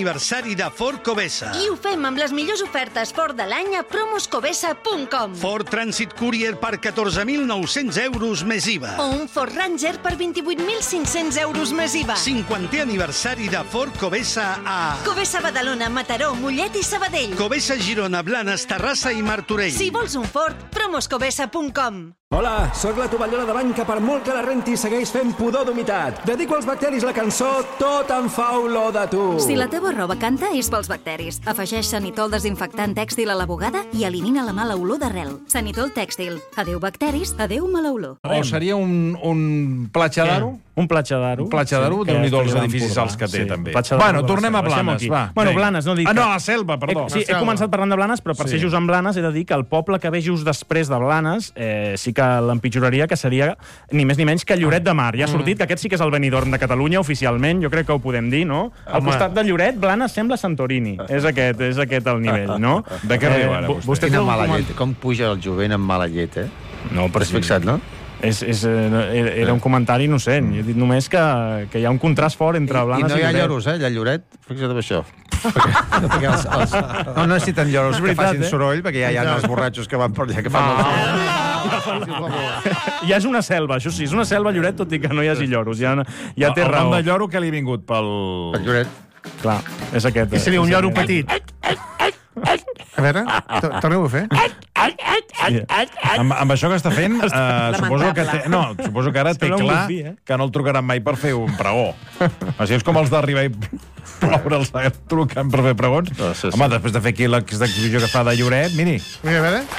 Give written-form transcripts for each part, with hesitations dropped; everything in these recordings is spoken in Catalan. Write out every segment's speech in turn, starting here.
Aniversari de Ford Covesa. I ho fem amb les millors ofertes Ford de l'any a promoscovesa.com. Ford Transit Courier per 14.900 euros més IVA. O un Ford Ranger per 28.500 euros més IVA. 50è aniversari de Ford Covesa a... Covesa Badalona, Mataró, Mollet i Sabadell. Covesa Girona, Blanes, Terrassa i Martorell. Si vols un Ford, promoscovesa.com. Hola, sóc la tovallola de bany que per molt que la renti segueix fent pudor d'humitat. Dedico als bacteris la cançó Tot em fa olor de tu. Si la teva roba canta, és pels bacteris. Afegeix Sanitol desinfectant tèxtil a la bugada i elimina la mala olor d'arrel. Sanitol tèxtil. Adéu bacteris, adéu mala olor. O seria un platja d'aro? Un platja d'aro. Un platja d'aro, Sí, Déu-n'hi-do els que edificis Empordà, als que té, sí. també. Platja d'aro Bueno, de la tornem a Selva, Blanes, deixem-ho va. aquí. Bueno, vinga. Blanes, no dic... No, a la Selva, perdó. Sí, he començat parlant de Blanes, però per ser just en Blanes he de dir que el poble que ve just després de Blanes sí que l'empitjoraria, que seria ni més ni menys que Lloret de Mar. Ja ha sortit que aquest sí que és el Benidorm de Catalunya, oficialment, jo crec que ho podem dir, no? Al costat de Lloret, Blanes sembla Santorini. És aquest el nivell, no? De què riu ara, vostè? Quina mala llet. Com puja el jovent amb mala llet, eh? No, però T'has fixat, no? Era un comentari innocent. Jo he dit només que hi ha un contrast fort entre Blanes i Lloret. I no hi ha Lloret. lloros, eh? Allà a Lloret, fixa't en això. No necessiten lloros que facin soroll, perquè ja hi ha els borratxos que van per allà que fan Ja és una selva, això sí, és una selva Lloret, tot i que no hi hagi lloros. Ja té El raó. nom de lloro que li ha vingut pel... El Lloret. Clar, és aquest. I seria un lloro petit. A veure, torneu-ho a fer. Sí. Amb això que està fent, suposo que ara té Sembla un clar golfí, eh? que no el trucaran mai per fer un pregó. Així és com els d'arribar i ploure els truquen per fer pregons. Home, després de fer aquí l'exhibició que fa de Lloret, miri. Vinga, a veure.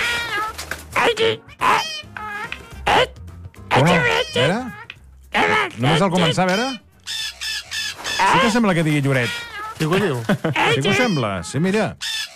A veure? Només al començar, a veure? Sí que sembla que digui Lloret. Qui ho diu? Sí que ho sembla, sí, mira.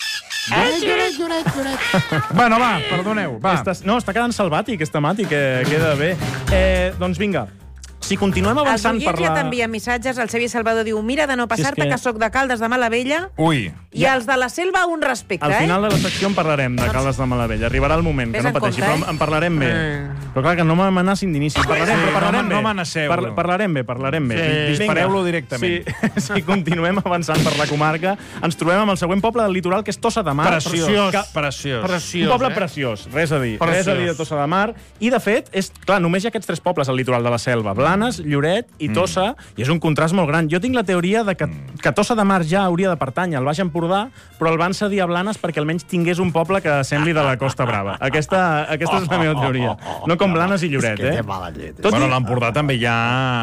Bueno, va, perdoneu, va. No, està quedant salvàtic, és temàtic, queda bé. Doncs vinga, si continuem Els avançant per oients ja la... t'envien missatges. El Xavier Salvador diu: mira de no passar-te, que sóc de Caldes de Malavella. Ui. I els de la Selva, un respecte, Al final de la secció en parlarem, de Caldes de Malavella. Arribarà el moment, que no pateixi, però en parlarem bé. Però clar, que no m'amenacin d'inici. Parlarem bé. No m'amenaceu. Parlarem bé. Dispareu-lo directament. Si continuem avançant per la comarca, ens trobem amb el següent poble del litoral, que és Tossa de Mar. Preciós. Un poble preciós, res a dir de Tossa de Mar. I, de fet, només hi ha aquests tres pobles al litoral de la Selva: Blanes, Lloret i Tossa, i és un contrast molt gran. Jo tinc la teoria de que Tossa de Mar ja hauria de pertànyer al Baix Empordà, però el van cedir a Blanes perquè almenys tingués un poble que sembli de la Costa Brava. Aquesta és la meva teoria. No com Blanes i Lloret, És que té mala llet. Bueno, a l'Empordà també hi ha...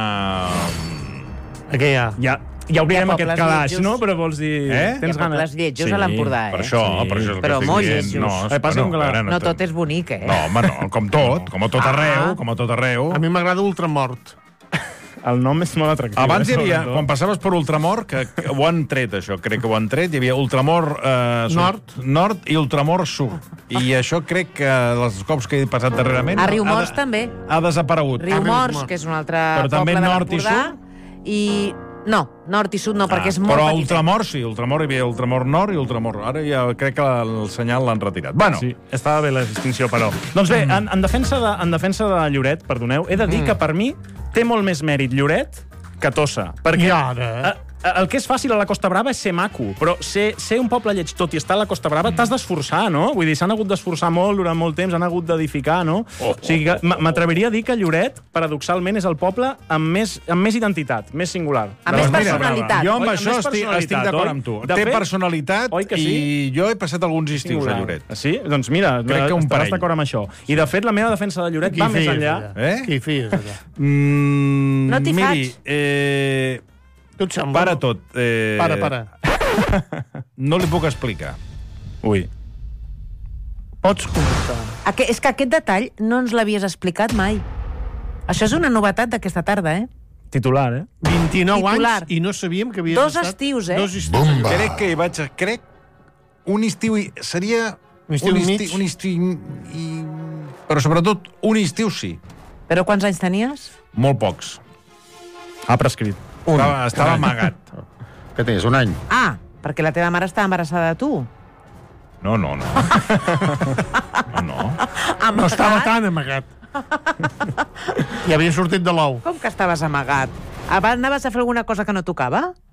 Què hi ha? Ja obrirem aquest calaix, lletjos. no? Però vols dir... Tens ganes? Les lletjos a l'Empordà, Per això és el que Però estic molt dient. lletjos. No tot és bonic, eh? No, home, no, com tot arreu. A mi m'agrada Ultramort. El nom és molt atractiu. Abans hi havia, quan passaves per Ultramort, que ho han tret, això, crec que ho han tret, hi havia Ultramort Nord i Ultramort Sud. I això crec que els cops que he passat darrerament... A Riumors també. Ha desaparegut. Riumors, que és un altre Però també poble de nord i l'Empordà. I no, nord i sud no, perquè és molt però petit. Ultramort sí, Ultramort hi havia Ultramort Nord i Ultramort. Ara ja crec que el senyal l'han retirat. Bueno. Sí, estava bé la distinció, però. Doncs bé, en defensa de Lloret, perdoneu, he de dir que per mi té molt més mèrit Lloret que Tossa. Perquè el que és fàcil a la Costa Brava és ser maco, però ser un poble lleig tot i estar a la Costa Brava t'has d'esforçar, no? Vull dir, s'han hagut d'esforçar molt durant molt temps, han hagut d'edificar, no? O sigui, m'atreviria a dir que Lloret, paradoxalment, és el poble amb més identitat, més singular. Amb més personalitat. Jo amb això estic d'acord amb tu. Té personalitat i jo he passat alguns estius a Lloret. Sí? Doncs mira, estaràs d'acord amb això. I, de fet, la meva defensa de Lloret va més enllà. Qui fies allà? No t'hi faig. Tu et sembla? Para tot. Para. No li puc explicar. Ui. Pots contestar. És que aquest detall no ens l'havies explicat mai. Això és una novetat d'aquesta tarda, eh? Titular, 29 anys i no sabíem que havies Dos estat... estius, eh? 2 estius. Crec que hi vaig... un estiu... Seria... Un estiu i mig. Un estiu... Però sobretot un estiu sí. Però quants anys tenies? Molt pocs. Ha prescrit. Estava amagat. Què tens, un any? Ah, perquè la teva mare estava embarassada de tu. No. No estava tan amagat. I havia sortit de l'ou. Com que estaves amagat? Anaves a fer alguna cosa que no tocava?